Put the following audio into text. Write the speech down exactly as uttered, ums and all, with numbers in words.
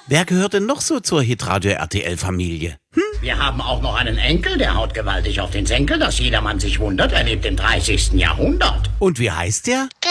Wer gehört denn noch so zur Hitradio R T L-Familie? Hm? Wir haben auch noch einen Enkel, der haut gewaltig auf den Senkel, dass jedermann sich wundert, er lebt im dreißigsten Jahrhundert. Und wie heißt der?